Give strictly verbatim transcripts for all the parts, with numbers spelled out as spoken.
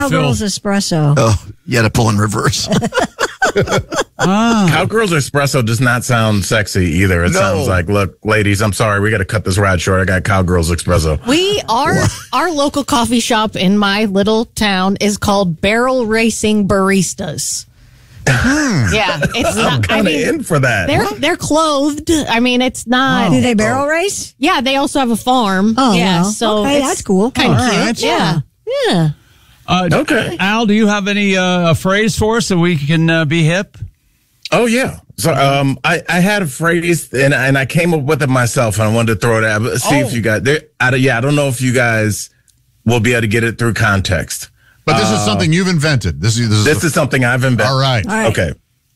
Cowgirls Espresso. Oh, you had to pull in reverse. ah. Cowgirls Espresso does not sound sexy either. It No. sounds like, look, ladies, I'm sorry, we got to cut this ride short. I got Cowgirls Espresso. We are our local coffee shop in my little town is called Barrel Racing Baristas. Yeah, it's I'm not. I kind of mean, in for that. they're they're clothed. I mean, it's not. Do they barrel race? Yeah, they also have a farm. Oh, yeah, well, so okay, it's that's cool. Kind of All cute. right. Yeah, yeah. Uh, Okay. Al, do you have any uh, a phrase for us so we can uh, be hip? Oh, yeah. So um, I, I had a phrase, and, and I came up with it myself, and I wanted to throw it out. See Oh. if you guys, there, I, yeah, I don't know if you guys will be able to get it through context. But this is something you've invented. This is this is, This the- is something I've invented. all right. All right. Okay.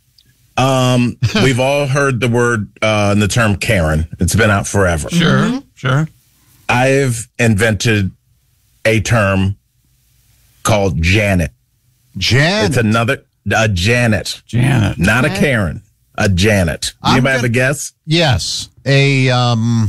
Um, we've all heard the word uh, and the term Karen. It's been out forever. Sure, sure. I've invented a term called Janet. Janet. It's another a Janet, Janet. not a Karen, a Janet. I'm Anybody have gonna- a guess? Yes. A um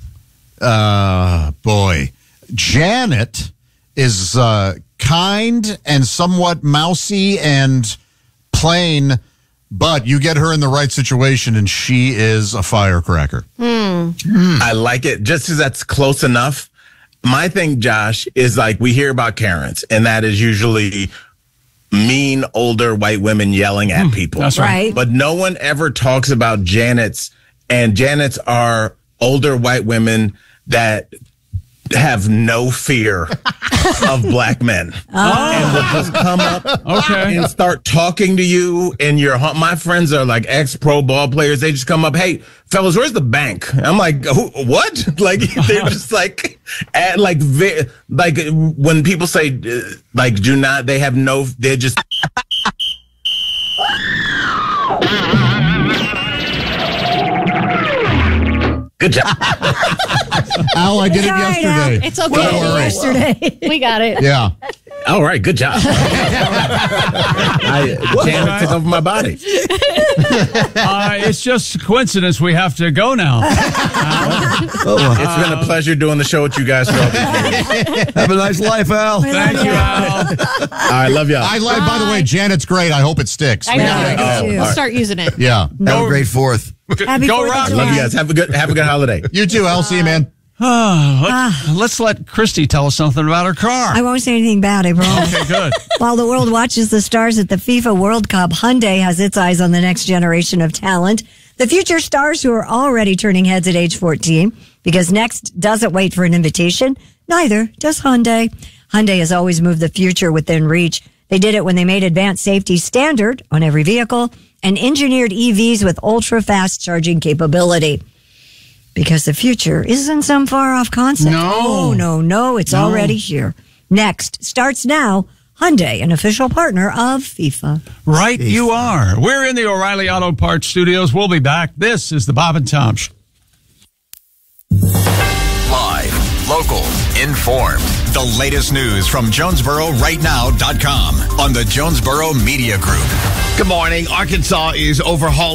uh boy. Janet is uh kind and somewhat mousy and plain, but you get her in the right situation and she is a firecracker. I like it just as that's close enough. My thing, Josh, is like we hear about Karens, and that is usually mean older white women yelling at people. That's right. Right. But no one ever talks about Janets, and Janets are older white women that have no fear of black men. And will just come up Okay. and start talking to you in your home. My friends are like ex-pro ball players. They just come up, hey, fellas, where's the bank? I'm like, Who, what? Like, they're just like, at, like, ve- like when people say, uh, like, do not, they have no, they're just. Good job. Al, I did it All right, yesterday. It's okay. Don't worry. Yesterday. We got it. Yeah. All right, good job. I, Janet took over my body. Uh, it's just a coincidence we have to go now. It's been a pleasure doing the show with you guys for all these years. Have a nice life, Al. Thank you, Al. All right, love y'all. I like by the way, Janet's great. I hope it sticks. I We know. gotta- I do too. We'll start using it. Yeah. Have a great fourth. Happy Go Fourth of Rock. July. Love you guys. Have a good have a good holiday. You too, Al. See you, man. Let, let's let Christy tell us something about her car. I won't say anything bad, I promise. Okay, good. While the world watches the stars at the FIFA World Cup, Hyundai has its eyes on the next generation of talent. The future stars who are already turning heads at age fourteen, because Next doesn't wait for an invitation. Neither does Hyundai. Hyundai has always moved the future within reach. They did it when they made advanced safety standard on every vehicle and engineered E Vs with ultra-fast charging capability. Because the future isn't some far-off concept. No. Oh, no, no. It's No. already here. Next starts now. Hyundai, an official partner of FIFA. Right, you are. We're in the O'Reilly Auto Parts studios. We'll be back. This is the Bob and Tom Show. Live, local, informed. The latest news from Jonesboro right now dot com on the Jonesboro Media Group. Good morning. Arkansas is overhauling